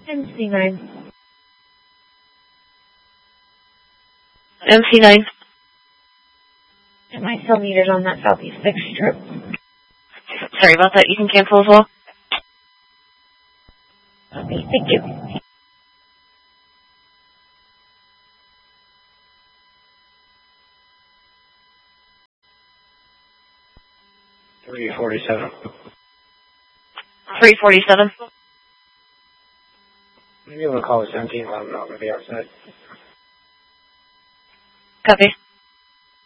MC9. MC9. Am I still needed on that southeast 6 strip? Sorry about that. You can cancel as well. Okay, thank you. $347. 347. Maybe I'm going to call it 17. I'm not going to be outside. Copy.